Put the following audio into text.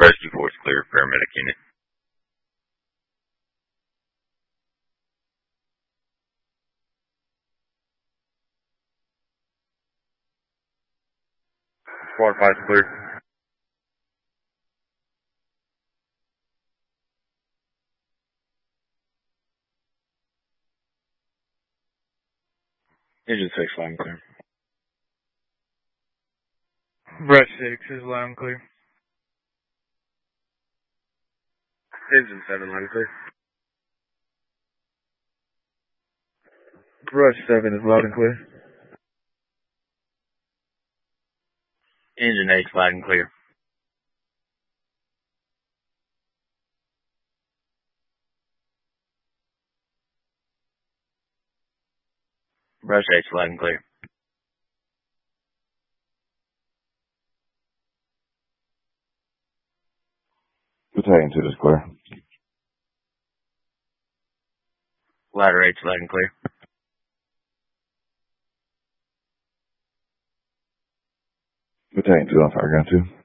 Rescue force clear. Paramedic unit. Squad 5 clear. Engine 6 loud and clear. Brush 6 is loud and clear. Engine 7 loud and clear. Brush 7 is loud and clear. Engine 8 loud and clear. Brush 8 loud and clear. Battalion 2 is clear. Ladder 8 loud and clear. Battalion 2 on fire ground 2.